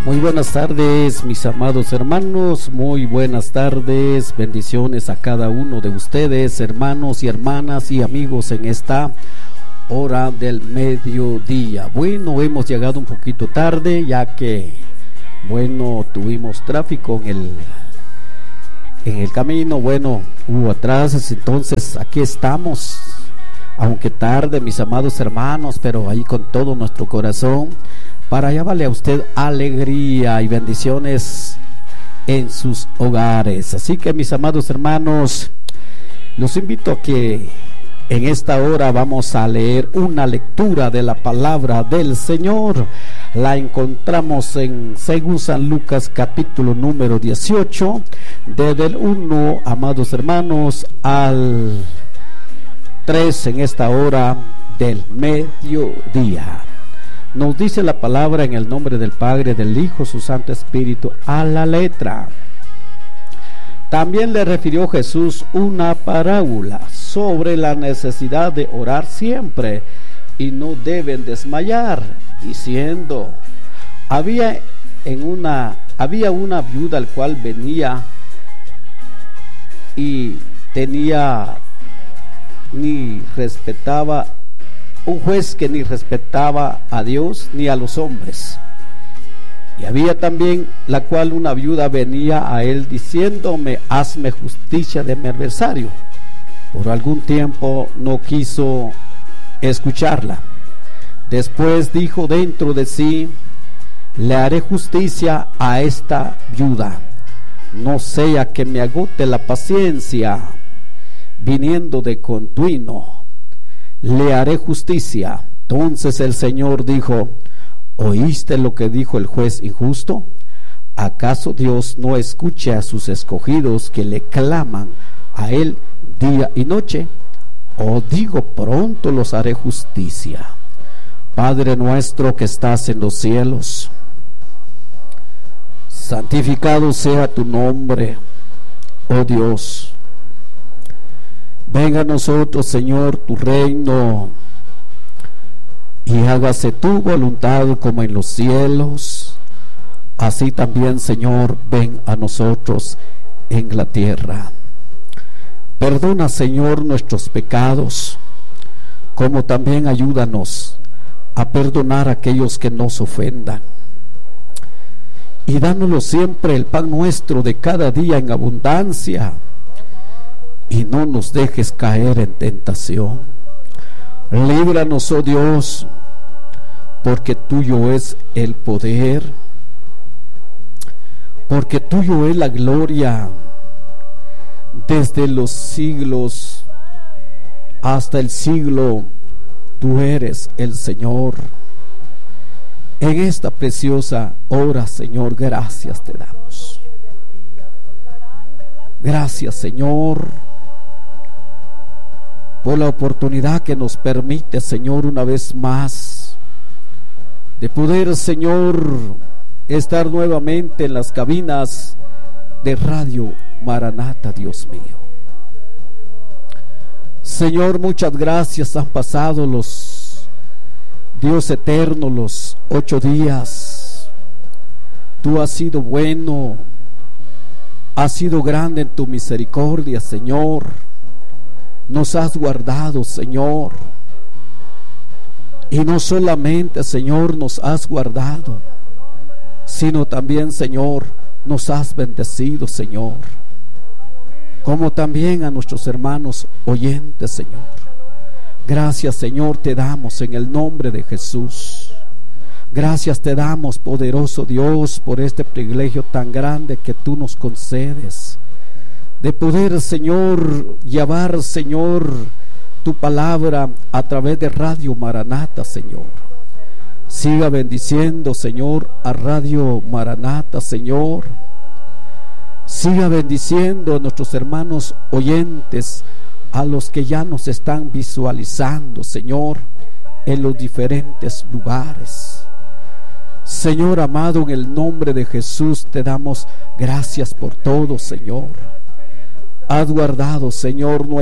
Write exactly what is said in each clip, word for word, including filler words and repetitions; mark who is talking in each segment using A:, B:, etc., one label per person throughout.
A: Muy buenas tardes, mis amados hermanos, muy buenas tardes, bendiciones a cada uno de ustedes, hermanos y hermanas y amigos en esta hora del mediodía. Bueno, hemos llegado un poquito tarde, ya que, bueno, tuvimos tráfico en el, en el camino, bueno, hubo atrasos, entonces aquí estamos, aunque tarde, mis amados hermanos, pero ahí con todo nuestro corazón, para llevarle a usted alegría y bendiciones en sus hogares. Así que, mis amados hermanos, los invito a que en esta hora vamos a leer una lectura de la palabra del Señor. La encontramos en según San Lucas capítulo número dieciocho, desde el uno, amados hermanos, al tres en esta hora del mediodía. Nos dice la palabra en el nombre del Padre, del Hijo, su Santo Espíritu, a la letra. También le refirió Jesús una parábola sobre la necesidad de orar siempre y no deben desmayar, diciendo: había en una había una viuda al cual venía y tenía ni respetaba un juez que ni respetaba a Dios ni a los hombres. Y había también la cual una viuda venía a él diciéndome: hazme justicia de mi adversario. Por algún tiempo no quiso escucharla. Después dijo dentro de sí: le haré justicia a esta viuda, no sea que me agote la paciencia viniendo de continuo. Le haré justicia. Entonces el Señor dijo: ¿oíste lo que dijo el juez injusto? ¿Acaso Dios no escucha a sus escogidos que le claman a Él día y noche? Os digo, pronto los haré justicia. Padre nuestro que estás en los cielos, santificado sea tu nombre, oh Dios. Venga a nosotros, Señor, tu reino, y hágase tu voluntad como en los cielos. Así también, Señor, ven a nosotros en la tierra. Perdona, Señor, nuestros pecados, como también ayúdanos a perdonar a aquellos que nos ofendan. Y dánoslo siempre el pan nuestro de cada día en abundancia. Y no nos dejes caer en tentación. Líbranos, oh Dios, porque tuyo es el poder, porque tuyo es la gloria, desde los siglos hasta el siglo. Tú eres el Señor. En esta preciosa hora, Señor, gracias te damos. Gracias, Señor, por la oportunidad que nos permite, Señor, una vez más, de poder, Señor, estar nuevamente en las cabinas de Radio Maranata, Dios mío. Señor, muchas gracias. Han pasado los, Dios eterno, los ocho días. Tú has sido bueno, has sido grande en tu misericordia, Señor. Nos has guardado, Señor. Y no solamente, Señor, nos has guardado, sino también, Señor, nos has bendecido, Señor. Como también a nuestros hermanos oyentes, Señor. Gracias, Señor, te damos en el nombre de Jesús. Gracias te damos, poderoso Dios, por este privilegio tan grande que tú nos concedes, de poder, Señor, llevar, Señor, tu palabra a través de Radio Maranata, Señor. Siga bendiciendo, Señor, a Radio Maranata, Señor. Siga bendiciendo a nuestros hermanos oyentes, a los que ya nos están visualizando, Señor, en los diferentes lugares. Señor amado, en el nombre de Jesús te damos gracias por todo, Señor. Has guardado, Señor, nuestra, nuestra salida en, nuestros, en nuestro hogar, Señor.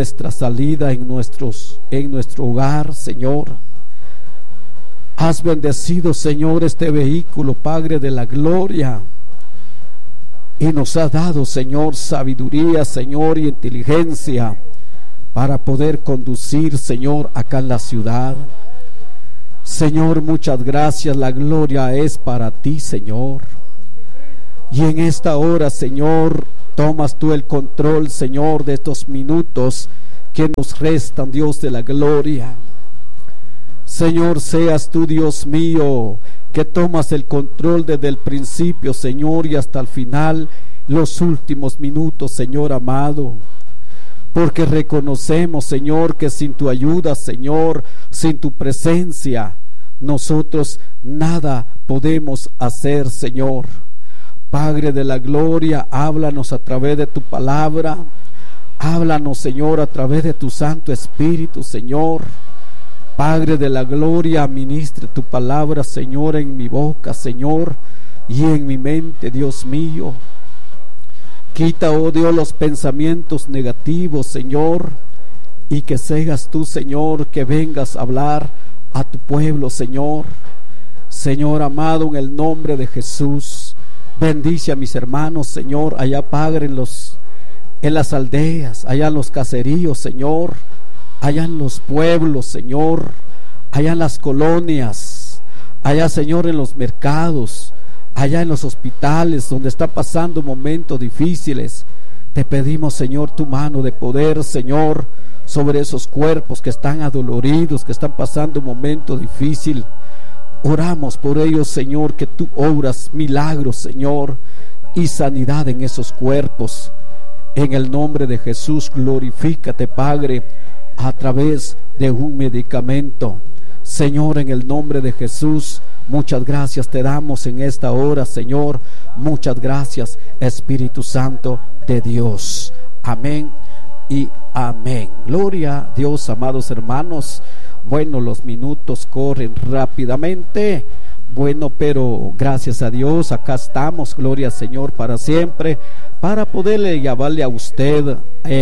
A: Has bendecido, Señor, este vehículo, Padre de la gloria, y nos has dado, Señor, sabiduría, Señor, y inteligencia para poder conducir, Señor, acá en la ciudad. Señor, muchas gracias. La gloria es para ti, Señor. Y en esta hora, Señor, tomas tú el control, Señor, de estos minutos que nos restan, Dios de la gloria. Señor, seas tú, Dios mío, que tomas el control desde el principio, Señor, y hasta el final, los últimos minutos, Señor amado. Porque reconocemos, Señor, que sin tu ayuda, Señor, sin tu presencia, nosotros nada podemos hacer, Señor. Padre de la gloria, háblanos a través de tu palabra. Háblanos, Señor, a través de tu Santo Espíritu, Señor. Padre de la gloria, ministre tu palabra, Señor, en mi boca, Señor, y en mi mente, Dios mío. Quita, oh Dios, los pensamientos negativos, Señor, y que seas tú, Señor, que vengas a hablar a tu pueblo, Señor. Señor amado, en el nombre de Jesús, bendice a mis hermanos, Señor, allá, Padre, en los en las aldeas, allá en los caseríos, Señor, allá en los pueblos, Señor, allá en las colonias, allá, Señor, en los mercados, allá en los hospitales donde está pasando momentos difíciles. Te pedimos, Señor, tu mano de poder, Señor, sobre esos cuerpos que están adoloridos, que están pasando un momento difícil. Oramos por ellos, Señor, que tú obras milagros, Señor, y sanidad en esos cuerpos. En el nombre de Jesús, glorifícate, Padre, a través de un medicamento. Señor, en el nombre de Jesús, muchas gracias te damos en esta hora, Señor. Muchas gracias, Espíritu Santo de Dios. Amén y amén. Gloria a Dios, amados hermanos. Bueno, los minutos corren rápidamente. Bueno, pero gracias a Dios, acá estamos, gloria al Señor para siempre, para poderle llevarle a usted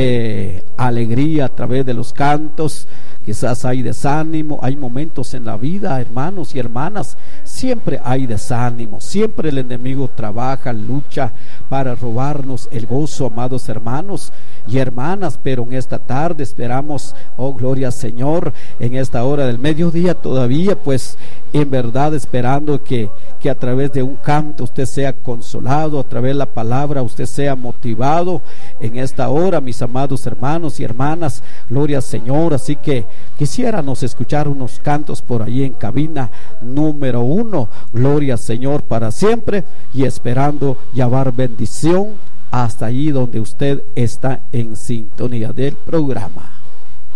A: eh, alegría a través de los cantos. Quizás hay desánimo, hay momentos en la vida, hermanos y hermanas, siempre hay desánimo, siempre el enemigo trabaja, lucha para robarnos el gozo, amados hermanos y hermanas, pero en esta tarde esperamos, oh gloria al Señor, en esta hora del mediodía todavía, pues en verdad esperando que, que a través de un canto usted sea consolado, a través de la palabra usted sea motivado en esta hora, mis amados hermanos y hermanas, gloria al Señor. Así que quisiéramos escuchar unos cantos por ahí en cabina número uno, gloria al Señor para siempre, y esperando llevar bendición hasta allí donde usted está en sintonía del programa.